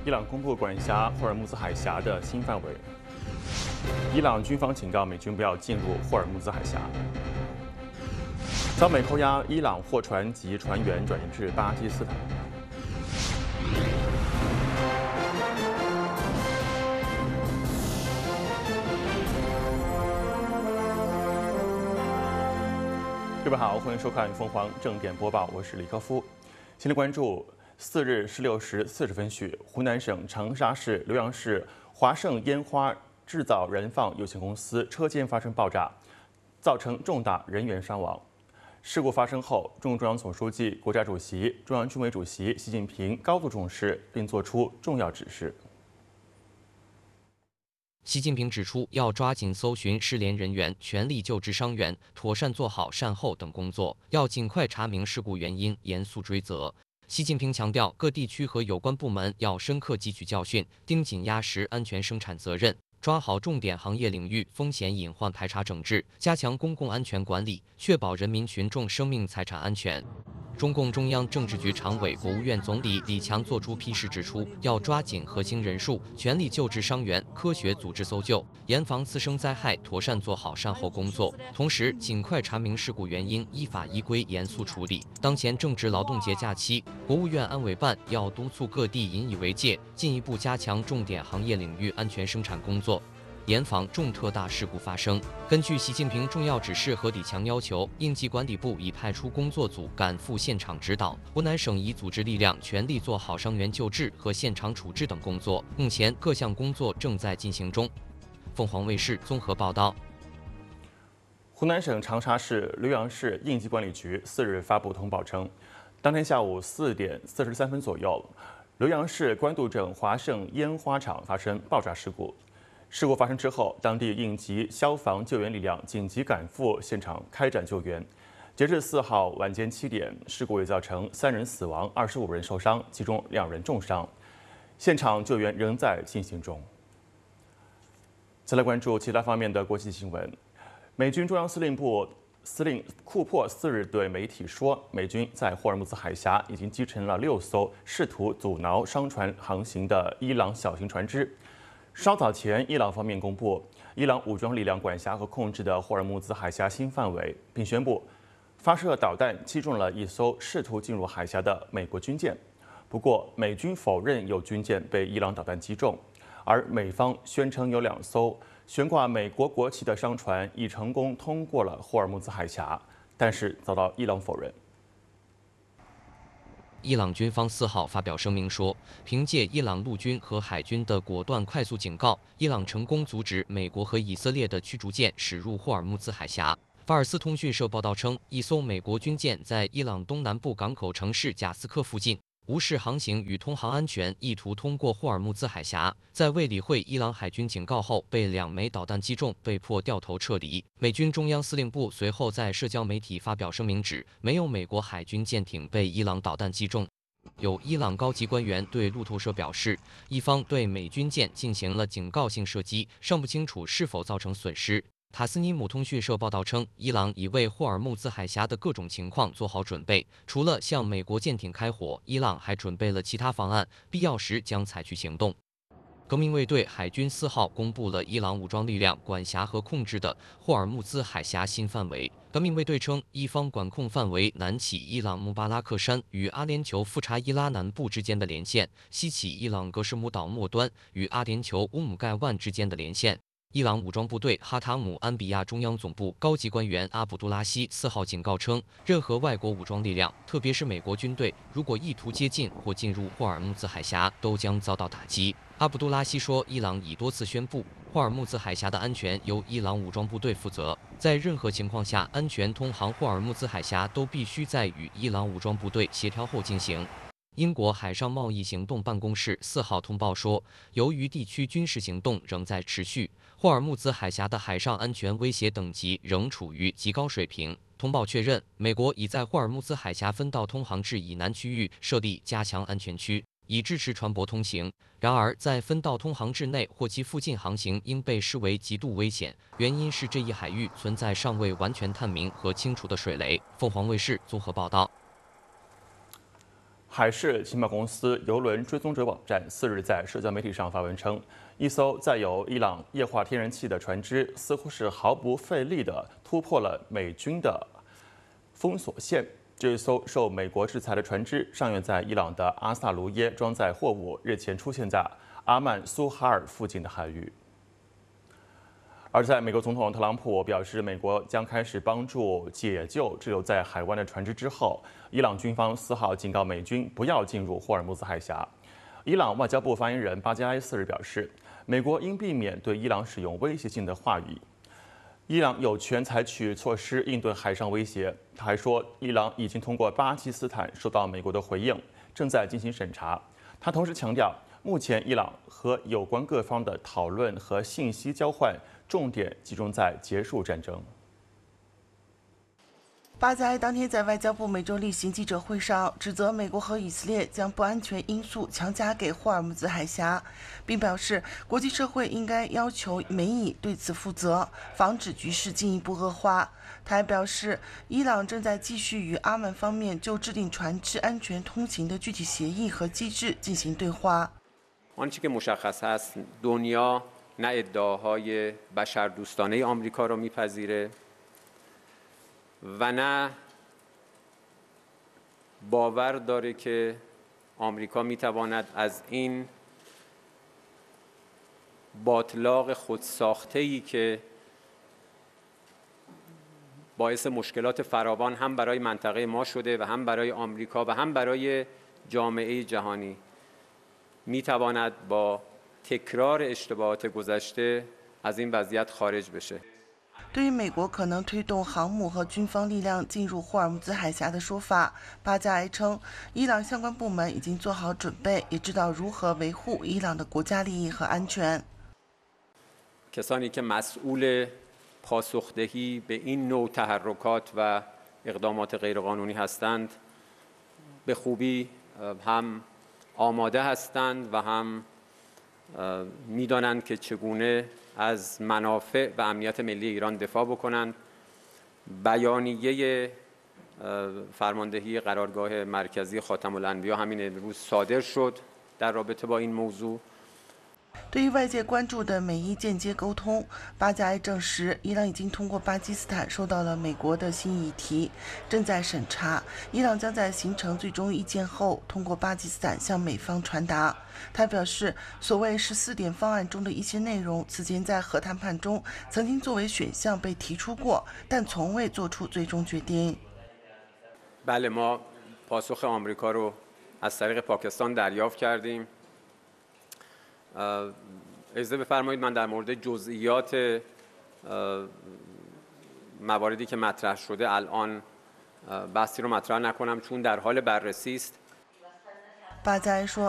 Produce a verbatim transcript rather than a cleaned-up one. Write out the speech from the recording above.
伊朗公布管辖霍尔木兹海峡的新范围。伊朗军方警告美军不要进入霍尔木兹海峡。遭美扣押，伊朗货船及船员转移至巴基斯坦。各位好，欢迎收看凤凰正点播报，我是李科夫。先来关注四日十六时四十分许，湖南省长沙市浏阳市华盛烟花制造燃放有限公司车间发生爆炸，造成重大人员伤亡。事故发生后，中共中央总书记、国家主席、中央军委主席习近平高度重视，并作出重要指示。 习近平指出，要抓紧搜寻失联人员，全力救治伤员，妥善做好善后等工作，要尽快查明事故原因，严肃追责。习近平强调，各地区和有关部门要深刻汲取教训，盯紧压实安全生产责任，抓好重点行业领域风险隐患排查整治，加强公共安全管理，确保人民群众生命财产安全。中共中央政治局常委、国务院总理李强作出批示，指出要抓紧核心人数，全力救治伤员，科学组织搜救，严防次生灾害，妥善做好善后工作。同时，尽快查明事故原因，依法依规严肃处理。当前正值劳动节假期，国务院安委办要督促各地引以为戒，进一步加强重点行业领域安全生产工作，严防重特大事故发生。根据习近平重要指示和李强要求，应急管理部已派出工作组赶赴现场指导，湖南省已组织力量全力做好伤员救治和现场处置等工作。目前各项工作正在进行中。凤凰卫视综合报道。 湖南省长沙市浏阳市应急管理局四日发布通报称，当天下午四点四十三分左右，浏阳市官渡镇华盛烟花厂发生爆炸事故。事故发生之后，当地应急消防救援力量紧急赶赴现场开展救援。截至四号晚间七点，事故已造成三人死亡、二十五人受伤，其中两人重伤。现场救援仍在进行中。再来关注其他方面的国际新闻。美军中央司令部司令库珀四日对媒体说，美军在霍尔木兹海峡已经击沉了六艘试图阻挠商船航行的伊朗小型船只。稍早前，伊朗方面公布伊朗武装力量管辖和控制的霍尔木兹海峡新范围，并宣布发射导弹击中了一艘试图进入海峡的美国军舰。不过，美军否认有军舰被伊朗导弹击中，而美方宣称有两艘悬挂美国国旗的商船已成功通过了霍尔木兹海峡，但是遭到伊朗否认。 伊朗军方四号发表声明说，凭借伊朗陆军和海军的果断快速警告，伊朗成功阻止美国和以色列的驱逐舰驶入霍尔木兹海峡。法尔斯通讯社报道称，一艘美国军舰在伊朗东南部港口城市贾斯克附近无视航行与通航安全，意图通过霍尔木兹海峡，在未理会伊朗海军警告后，被两枚导弹击中，被迫掉头撤离。美军中央司令部随后在社交媒体发表声明指，没有美国海军舰艇被伊朗导弹击中。有伊朗高级官员对路透社表示，伊方对美军舰进行了警告性射击，尚不清楚是否造成损失。塔斯尼姆通讯社报道称，伊朗已为霍尔木兹海峡的各种情况做好准备，除了向美国舰艇开火，伊朗还准备了其他方案，必要时将采取行动。革命卫队海军四号公布了伊朗武装力量管辖和控制的霍尔木兹海峡新范围。革命卫队称，伊方管控范围南起伊朗穆巴拉克山与阿联酋富查伊拉南部之间的连线，西起伊朗格什姆岛末端与阿联酋乌姆盖万之间的连线。伊朗武装部队哈塔姆安比亚中央总部高级官员阿卜杜拉希四号警告称，任何外国武装力量，特别是美国军队，如果意图接近或进入霍尔木兹海峡，都将遭到打击。阿卜杜拉希说，伊朗已多次宣布，霍尔木兹海峡的安全由伊朗武装部队负责，在任何情况下，安全通航霍尔木兹海峡都必须在与伊朗武装部队协调后进行。英国海上贸易行动办公室四号通报说，由于地区军事行动仍在持续，霍尔木兹海峡的海上安全威胁等级仍处于极高水平。通报确认，美国已在霍尔木兹海峡分道通航至以南区域设立加强安全区，以支持船舶通行。然而，在分道通航至内或其附近航行应被视为极度危险，原因是这一海域存在尚未完全探明和清除的水雷。凤凰卫视综合报道。 海事情报公司邮轮追踪者网站四日在社交媒体上发文称，一艘载有伊朗液化天然气的船只似乎是毫不费力地突破了美军的封锁线。这艘受美国制裁的船只上源在伊朗的阿萨卢耶装载货物，日前出现在阿曼苏哈尔附近的海域。而在美国总统特朗普表示美国将开始帮助解救滞留在海湾的船只之后，伊朗军方四号警告美军不要进入霍尔木兹海峡。伊朗外交部发言人巴加埃四日表示，美国应避免对伊朗使用威胁性的话语。伊朗有权采取措施应对海上威胁。他还说，伊朗已经通过巴基斯坦收到美国的回应，正在进行审查。他同时强调，目前伊朗和有关各方的讨论和信息交换重点集中在结束战争。 巴加埃当天在外交部每周例行记者会上指责美国和以色列将不安全因素强加给霍尔木兹海峡，并表示国际社会应该要求美以对此负责，防止局势进一步恶化。他还表示，伊朗正在继续与阿曼方面就制定船只安全通行的具体协议和机制进行对话。 آنچه که مشخص هست دنیا نه ادعاهای بشردوستانه آمریکا را میپذیره و نه باور داره که آمریکا میتواند از این باطلاق خودساخته‌ای که باعث مشکلات فراوان هم برای منطقه ما شده و هم برای آمریکا و هم برای جامعه جهانی میتواند با تکرار اشتباهات گذشته از این وضعیت خارج بشه. 对于美国可能推动航母和军方力量进入霍尔木兹海峡的说法，巴加埃称，伊朗相关部门已经做好准备，也知道如何维护伊朗的国家利益和安全。 کسانی که مسئول پاسخدهی به این نوع تحرکات و اقدامات غیرقانونی هستند به خوبی هم آماده هستند و هم میدانند که چگونه از منافع و امنیت ملی ایران دفاع بکنند. بیانیه فرماندهی قرارگاه مرکزی خاتم الانبیا همین امروز صادر شد در رابطه با این موضوع. 对于外界关注的美伊间接沟通，巴加埃证实，伊朗已经通过巴基斯坦收到了美国的新议题，正在审查。伊朗将在形成最终意见后，通过巴基斯坦向美方传达。他表示，所谓十四点方案中的一些内容，此前在核谈判中曾经作为选项被提出过，但从未做出最终决定。 بله ما پاسخ آمریکا رو از طریق پاکستان دریافت کردیم. اجازه بفرمایید من در مورد جزئیات مواردی که مطرح شده الان بحثی رو مطرح نکنم چون در حال بررسی است. 巴加埃说，